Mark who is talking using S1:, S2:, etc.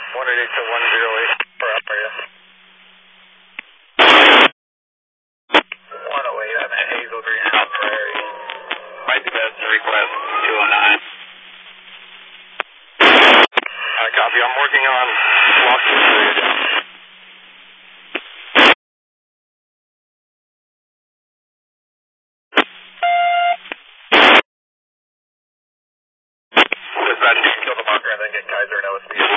S1: 188 to 108 for upper, yes. 108, I'm at Hazel Green, South Prairie.
S2: Right to best, request 209.
S1: Copy, I'm working on locking the area down. Dispatch, you can kill the marker and then get Kaiser and OSB.